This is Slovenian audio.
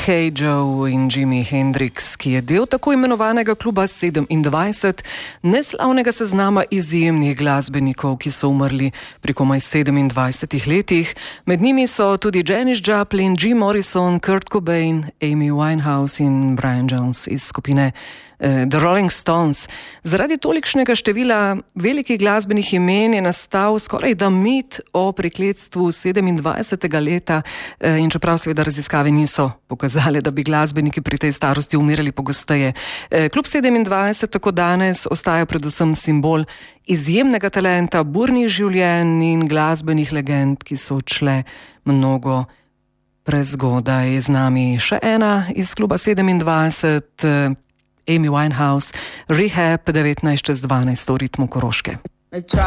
Hey Joe in Jimi Hendrix, ki je del tako imenovanega kluba 27, neslavnega seznama izjemnih glasbenikov, ki so umrli pri komaj 27 letih. Med njimi so tudi Janis Joplin, Jim Morrison, Kurt Cobain, Amy Winehouse in Brian Jones iz skupine The Rolling Stones. Zaradi tolikšnega števila velikih glasbenih imen je nastal skoraj da mit o prekletstvu 27. leta in čeprav seveda raziskave niso pokazali, da bi glasbeniki pri tej starosti umirali pogosteje. Klub 27 tako danes ostaja predvsem simbol izjemnega talenta, burnih življenj in glasbenih legend, ki so odšle mnogo prezgodaj. Z nami še ena iz kluba 27, Amy Winehouse, Rehab 19 čez 12 v ritmu Koroške.